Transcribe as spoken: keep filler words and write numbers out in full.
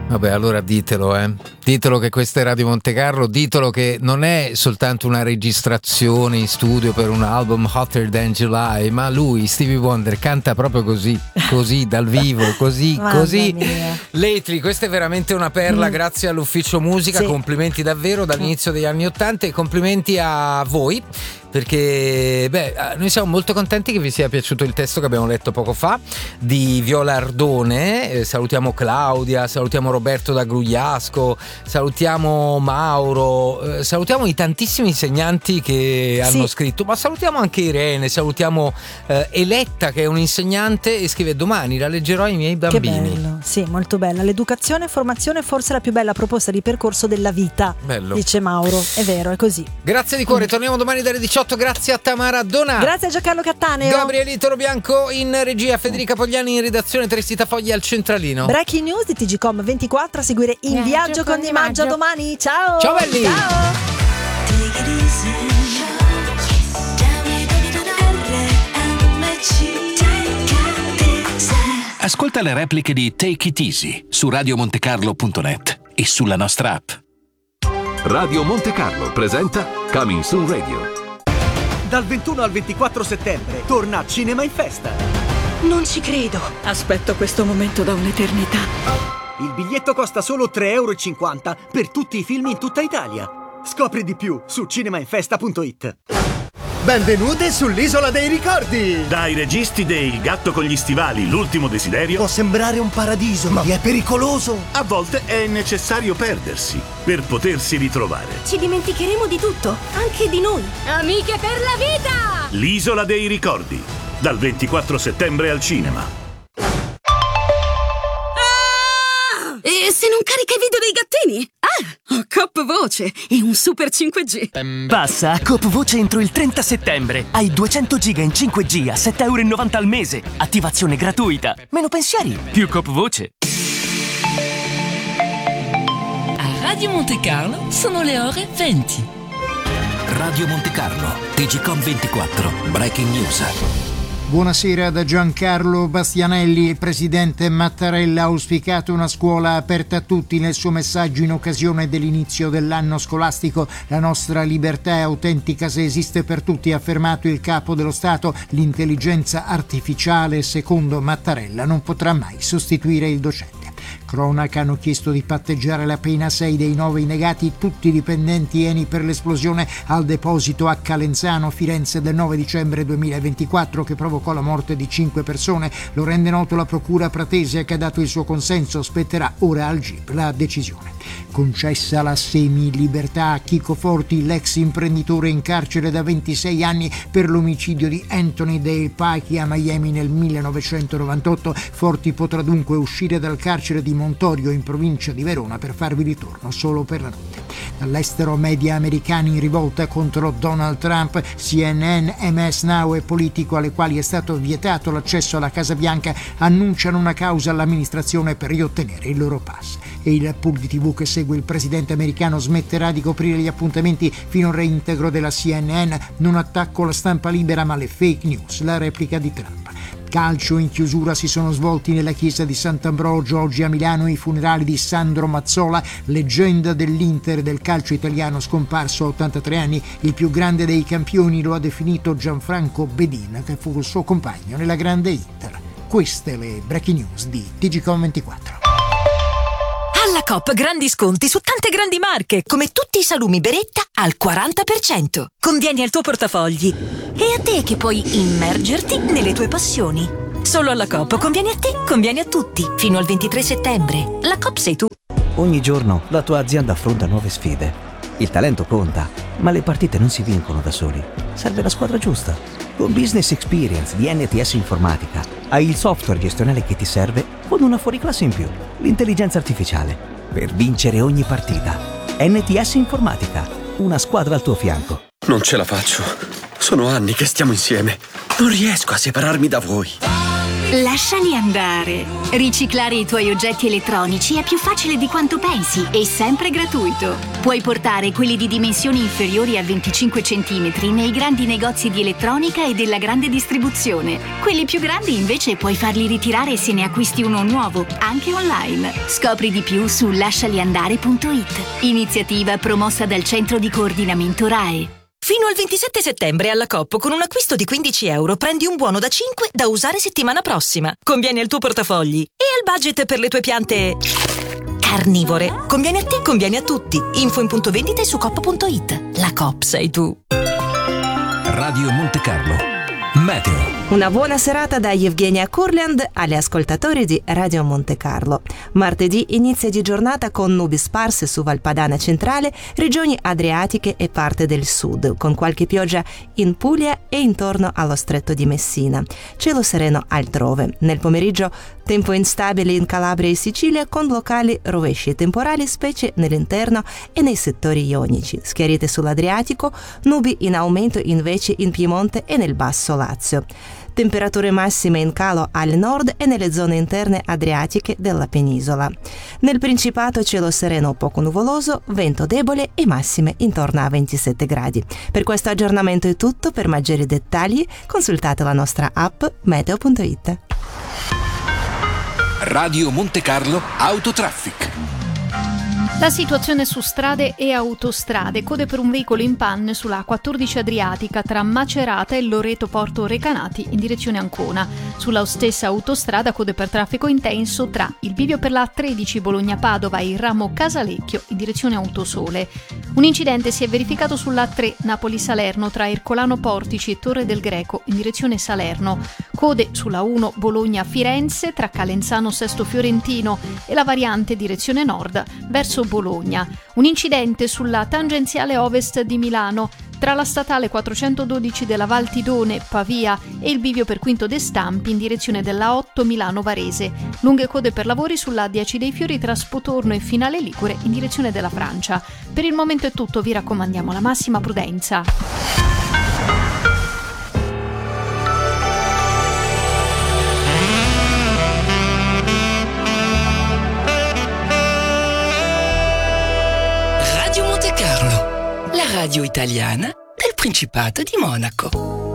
Vabbè, allora ditelo, eh. Ditelo che questa è Radio Monte Carlo, ditelo che non è soltanto una registrazione in studio per un album Hotter Than July, ma lui, Stevie Wonder, canta proprio così, così, dal vivo, così, così. Lately, questa è veramente una perla, mm. grazie all'Ufficio Musica, sì. Complimenti davvero dall'inizio degli anni Ottanta e complimenti a voi. Perché beh, noi siamo molto contenti che vi sia piaciuto il testo che abbiamo letto poco fa di Viola Ardone. Eh, salutiamo Claudia, salutiamo Roberto da Grugliasco, salutiamo Mauro, eh, salutiamo i tantissimi insegnanti che sì. hanno scritto, ma salutiamo anche Irene, salutiamo eh, Eletta che è un insegnante e scrive: domani la leggerò ai miei bambini. Che bello, sì, molto bella. L'educazione e formazione è forse la più bella proposta di percorso della vita, bello. Dice Mauro, è vero, è così. Grazie di cuore, mm. torniamo domani dalle diciotto. Grazie a Tamara Donà. Grazie a Giancarlo Cattaneo. Gabrielito Robianco in regia, Federica Pogliani in redazione, Tristita Fogli al centralino. Breaking news di T G Com ventiquattro a seguire in viaggio, viaggio con Di Maggio domani. Ciao. Ciao belli. Ciao. Ascolta le repliche di Take It Easy su radio monte carlo punto net e sulla nostra app. Radio Monte Carlo presenta Coming Soon Radio. Dal ventuno al ventiquattro settembre torna Cinema in Festa. Non ci credo. Aspetto questo momento da un'eternità. Il biglietto costa solo tre euro e cinquanta per tutti i film in tutta Italia. Scopri di più su cinema in festa punto it. Benvenute sull'Isola dei Ricordi! Dai registi dei Il gatto con gli stivali, L'ultimo desiderio. Può sembrare un paradiso, ma è pericoloso. A volte è necessario perdersi per potersi ritrovare. Ci dimenticheremo di tutto, anche di noi. Amiche per la vita! L'Isola dei Ricordi, dal ventiquattro settembre al cinema. Ah! E se non carica i video dei gattini? Ah, ho Coop Voce e un super cinque G. Passa a Coop Voce entro il trenta settembre. Hai duecento giga in cinque G a sette euro e novanta al mese. Attivazione gratuita. Meno pensieri, più Coop Voce. A Radio Monte Carlo sono le ore venti. Radio Monte Carlo, T G Com ventiquattro, Breaking News. Buonasera da Giancarlo Bastianelli. Il presidente Mattarella ha auspicato una scuola aperta a tutti nel suo messaggio in occasione dell'inizio dell'anno scolastico. La nostra libertà è autentica se esiste per tutti, ha affermato il capo dello Stato. L'intelligenza artificiale, secondo Mattarella, non potrà mai sostituire il docente. Cronaca, hanno chiesto di patteggiare la pena sei dei nove innegati, tutti dipendenti Eni per l'esplosione al deposito a Calenzano, Firenze, del nove dicembre duemilaventiquattro che provocò la morte di cinque persone. Lo rende noto la procura pratese che ha dato il suo consenso. Spetterà ora al G I P la decisione. Concessa la semi-libertà a Chico Forti, l'ex imprenditore in carcere da ventisei anni per l'omicidio di Anthony Dale Pike a Miami nel millenovecentonovantotto. Forti potrà dunque uscire dal carcere di Montorio in provincia di Verona per farvi ritorno solo per la notte. Dall'estero, media americani in rivolta contro Donald Trump. C N N, M S Now e Politico, alle quali è stato vietato l'accesso alla Casa Bianca, annunciano una causa all'amministrazione per riottenere il loro pass. E il pool di tivù che segue il presidente americano smetterà di coprire gli appuntamenti fino al reintegro della C N N. Non attacco la stampa libera ma le fake news, la replica di Trump. Calcio, in chiusura si sono svolti nella chiesa di Sant'Ambrogio oggi a Milano i funerali di Sandro Mazzola, leggenda dell'Inter del calcio italiano, scomparso a ottantatré anni. Il più grande dei campioni lo ha definito Gianfranco Bedin, che fu il suo compagno nella grande Inter. Queste le breaking news di T G Com ventiquattro. Alla Coop grandi sconti su tante grandi marche, come tutti i salumi Beretta al quaranta per cento. Convieni al tuo portafogli e a te che puoi immergerti nelle tue passioni. Solo alla Coop conviene a te, conviene a tutti. Fino al ventitré settembre. La Coop sei tu. Ogni giorno la tua azienda affronta nuove sfide. Il talento conta, ma le partite non si vincono da soli. Serve la squadra giusta. Con Business Experience di N T S Informatica hai il software gestionale che ti serve con una fuoriclasse in più, l'intelligenza artificiale, per vincere ogni partita. N T S Informatica, una squadra al tuo fianco. Non ce la faccio. Sono anni che stiamo insieme. Non riesco a separarmi da voi. Lasciali andare. Riciclare i tuoi oggetti elettronici è più facile di quanto pensi e sempre gratuito. Puoi portare quelli di dimensioni inferiori a venticinque centimetri nei grandi negozi di elettronica e della grande distribuzione. Quelli più grandi invece puoi farli ritirare se ne acquisti uno nuovo, anche online. Scopri di più su lascialiandare punto it. Iniziativa promossa dal Centro di Coordinamento R A E. Fino al ventisette settembre alla Coop con un acquisto di quindici euro prendi un buono da cinque da usare settimana prossima. Conviene al tuo portafogli e al budget per le tue piante carnivore. Conviene a te, conviene a tutti. Info in punto vendita e su coop punto it. La Coop sei tu. Radio Monte Carlo. Meteo. Una buona serata da Evgenia Kurland agli ascoltatori di Radio Monte Carlo. Martedì inizia di giornata con nubi sparse su Valpadana centrale, regioni adriatiche e parte del sud, con qualche pioggia in Puglia e intorno allo stretto di Messina. Cielo sereno altrove. Nel pomeriggio tempo instabile in Calabria e Sicilia con locali rovesci temporali, specie nell'interno e nei settori ionici. Schiarite sull'Adriatico, nubi in aumento invece in Piemonte e nel basso Lazio. Temperature massime in calo al nord e nelle zone interne adriatiche della penisola. Nel Principato cielo sereno poco nuvoloso, vento debole e massime intorno a ventisette gradi. Per questo aggiornamento è tutto. Per maggiori dettagli consultate la nostra app meteo punto it. Radio Monte Carlo Autotraffic. La situazione su strade e autostrade. Code per un veicolo in panne sulla A quattordici Adriatica tra Macerata e Loreto Porto Recanati in direzione Ancona. Sulla stessa autostrada code per traffico intenso tra il bivio per la A tredici Bologna-Padova e il ramo Casalecchio in direzione Autosole. Un incidente si è verificato sulla A tre Napoli-Salerno tra Ercolano Portici e Torre del Greco in direzione Salerno. Code sulla uno Bologna-Firenze tra Calenzano Sesto Fiorentino e la variante direzione nord verso Bologna. Un incidente sulla tangenziale ovest di Milano tra la statale quattrocentododici della Val Tidone Pavia e il bivio per Quinto de Stampi in direzione della otto Milano Varese. Lunghe code per lavori sulla A dieci dei Fiori tra Spotorno e Finale Ligure in direzione della Francia. Per il momento è tutto, vi raccomandiamo la massima prudenza. Radio Monte Carlo, la radio italiana del Principato di Monaco.